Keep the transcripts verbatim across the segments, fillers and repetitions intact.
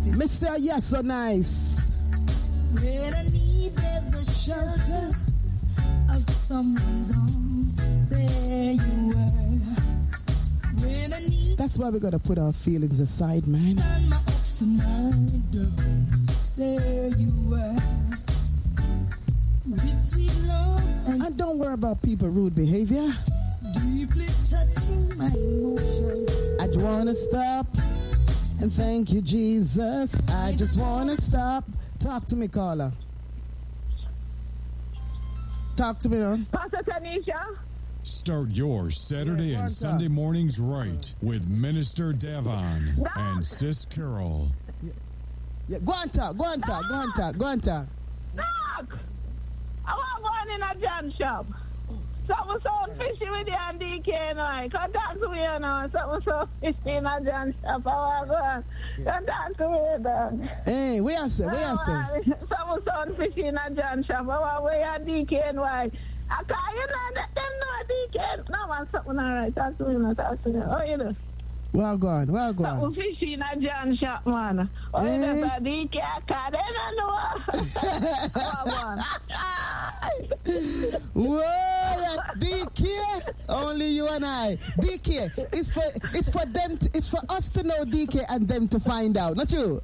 Me say yes, so nice. When I needed the shelter of someone's arms, there you were. When I need That's why we gotta put our feelings aside, man. and my ups and my downs, there you were. With sweet love and And don't worry about people rude behavior. deeply touching my emotions. I just wanna stop and thank you, Jesus. I just wanna stop. Talk to me, caller. Talk to me, man. Pastor Tanisha? Start your Saturday Yeah, and what's Sunday up? mornings right with Minister Devon No. and Sis Carol. Yeah, go on talk, go on talk, go on talk, go on talk. Doc! I want one in a jam shop. Something so fishy with you and D K now. Come talk to me now. Something so fishy in a jam shop. I want one. Come talk to me, dog. Hey, where you say, where you say? Something so fishy in a jam shop. I want where you D K and why. I can't, you know, that them know D K. No, man, something all right. Talk to me now, talk to me. Oh, you know. Well gone, well gone. Something fishy in a jam shop, man. Oh, you know, Eh? so D K, I can't, they don't know. Oh, man. Whoa, D K, only you and I. D K, it's for it's for them. To, it's for us to know D K and them to find out. Not you.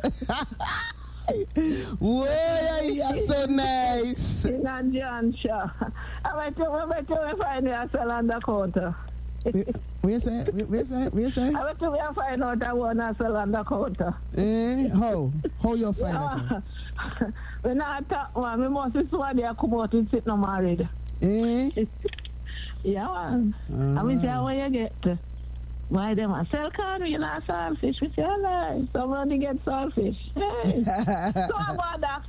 Whoa, you're so nice. In a John Shaw. I went to, I went to find you a sell on the counter. Where you say? Where you say? Where you say? I went to go find out I want to sell on the counter. Eh? How? How you find out? When I talk, man, we must see somebody who come out and sit no married. Eh? Yeah, man. Uh-huh. I mean, say, where you get to? Why them a sell corn, you know, saltfish with your life. Somebody get saltfish. Hey. So about that.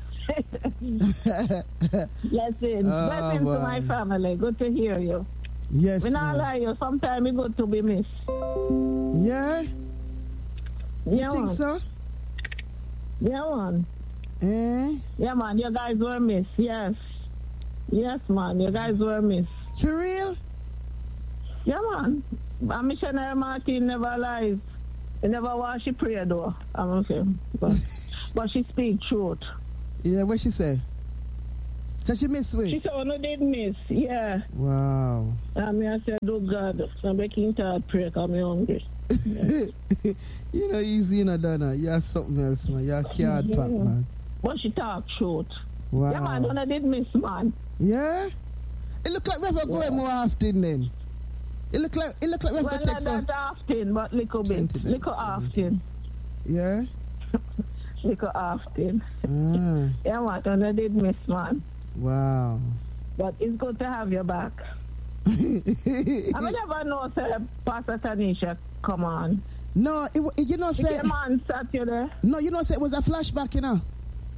Blessings. Oh, Blessings boy. to my family. Good to hear you. Yes. We not ma'am. lie you. Sometimes it's good to be missed. Yeah. You Yeah, think man. so? Yeah, man. Eh? Yeah, man. You guys were missed. Yes. Yes, man. You guys were missed. For real? Yeah, man. A missionary Martin never lies. He never wash she pray though. I'm okay. But, but she speak truth. Yeah. What she say? So she miss She me. said, oh, no, did miss. Yeah. Wow. And me, I said, oh, God. I'm making tired pray because I'm hungry. You know, easy, you know, Donna. You're something else, man. You're a card Yeah. pack, man. But she talk truth. Wow. Yeah, man. No, did miss, man. Yeah? It look like we have to go Yeah. more often then. It look like it look like we have Well, to take not some. that often, but little bit. twenty minutes, Little often. Yeah? Little often. Ah, Yeah, man. No, did miss, man. wow. But it's good to have you back. I will never know, sir, Pastor Tanisha, come on. No, it, wa- you know, Is say your man sat you there? no, you know, say it was a flashback, you know.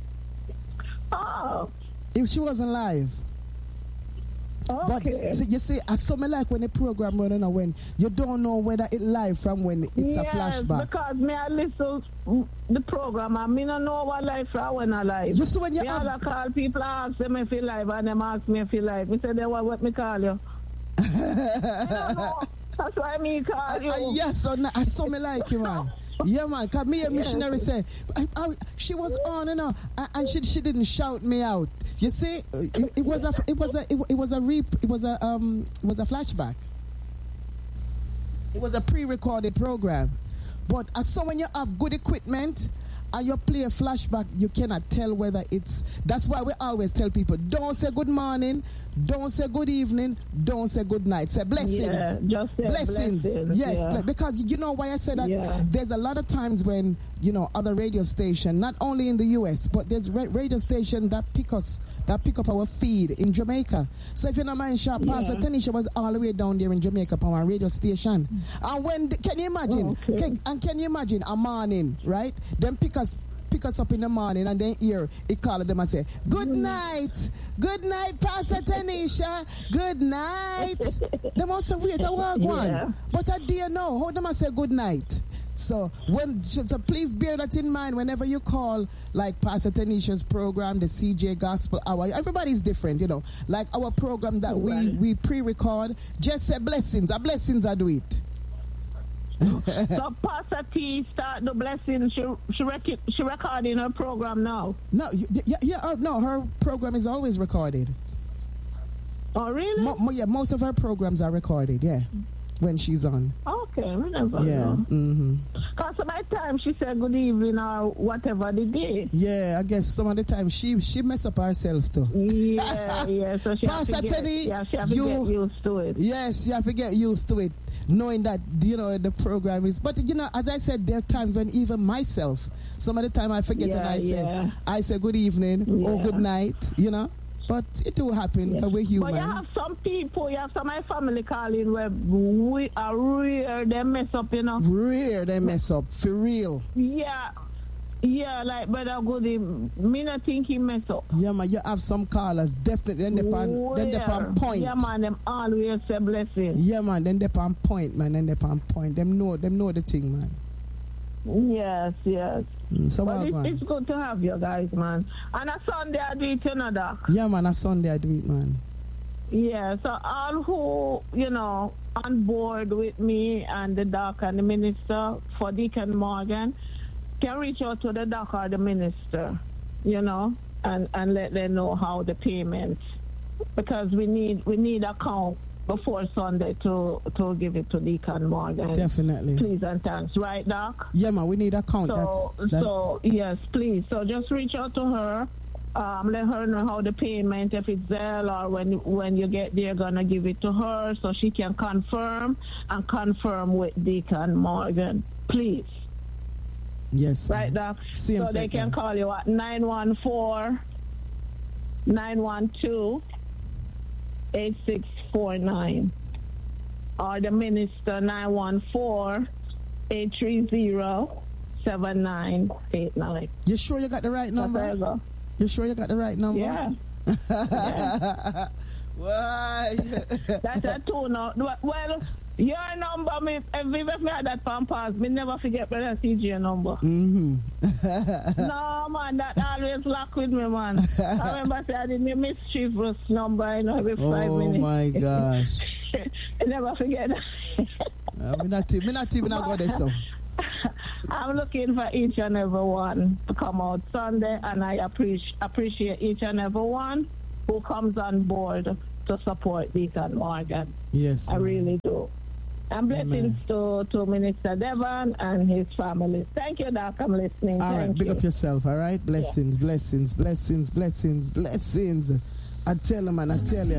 Oh, If she wasn't live. But okay. see, you see, I saw me like when the program running on when you don't know whether it live from when it's a Yes, flashback. because me I listen to the program and me don't know what life from when I live. You see when you Me have all call people ask them if you live and them ask me if you live. Me say they want what me call you. I don't know. That's why me call you. Uh, yes, so now, I saw me like you, man. Yeah, man. Cause me a missionary say I, I, she was on and on, and- and she she didn't shout me out. You see, it, it was a it was a it, was a reap it was a um it was a flashback. It was a pre-recorded program, but I saw when you have good equipment and you play a flashback, you cannot tell whether it's. That's why we always tell people: don't say good morning, don't say good evening, don't say good night. Say blessings. Yeah, just say blessings. blessings, Yes, yeah. ble- because you know why I said that. Yeah. There's a lot of times when you know other radio station, not only in the U S, but there's ra- radio station that pick us, that pick up our feed in Jamaica. So if you know mind shop, Pastor Yeah. Tanisha was all the way down there in Jamaica on our radio station. And when the, can you imagine? Okay. Can, and can you imagine a morning, right? Then pick us. Pick us up in the morning and then here it call them and say, good night, good night, Pastor Tanisha, good night. They must say, wait, I walk Yeah. one. But I didn't know. How them I say good night? So when so please bear that in mind whenever you call like Pastor Tanisha's program, the C J Gospel Hour. Everybody's different, you know. Like our program that we, Right. we pre-record, just say blessings. Our blessings I do it. So Pastor T start the blessing. She she rec- she recording her program now. No, y- yeah, yeah, uh, no, her program is always recorded. Oh really? Mo- mo- yeah, most of her programs are recorded. Yeah, when she's on. Okay, we never Yeah. know. Mm-hmm. Cause by the time she said good evening or whatever the day. Yeah, I guess some of the time she she mess up herself too. Yeah, yeah. So she has Pastor to get, Teddy, yeah, she has to you- get used to it. Yes, you have to get used to it, knowing that, you know, the program is. But, you know, as I said, there are times when even myself, some of the time I forget Yeah, and I say, yeah. I say good evening or Yeah. good night, you know. But it do happen because we're human. But you have some people, you have some of my family calling where we are real, they mess up, you know. Rare they mess up, for real. Yeah, yeah, like Brother Goody, me not think he mess up. Yeah, man, you have some callers, definitely, then they on, then they on Where? point. Yeah, man, them always say blessing. Yeah, man, then they on point, man, then they on point. Them know, them know the thing, man. Yes, yes. Mm, so But what, it's, man? it's good to have you guys, man. And a Sunday I do it, you know, Doc. Yeah, man, a Sunday I do it, man. Yeah, so all who, you know, on board with me and the doc and the minister for Deacon Morgan can reach out to the doc or the minister, you know, and, and let them know how the payment, because we need we need account before Sunday to to give it to Deacon Morgan. Definitely. Please and thanks, right, Doc? Yeah, man, we need a count. So, That's, that, so yes, please. So just reach out to her. Um, let her know how the payment, if it's Zelle or when when you get there, gonna give it to her so she can confirm and confirm with Deacon Morgan, please. yes, Right, man. Doc? Same So they set, can man. call you at nine one four, nine one two, eight six four nine. Or the minister nine one four, eight three zero, seven nine eight nine. You sure you got the right number? There you go. You sure you got the right number? Yeah. Yeah. Why? That's a two now. Well, your number, me, if me had that pampas, me never forget Brother C J number. Mm-hmm. No, man, that always lock with me, man. I remember saying I did my mischievous number, you know, every five Oh minutes. my gosh. I never forget that. uh, me not me not even go there, so. I'm looking for each and every one to come out Sunday, and I appreciate appreciate each and every one who comes on board to support Deacon Morgan. Yes. I man. really do. And blessings to, to Minister Devon and his family. Thank you, Doc. I'm listening. All Thank right, big you. up yourself, all right? Blessings, blessings, blessings, blessings, blessings. I tell you, man, I tell you.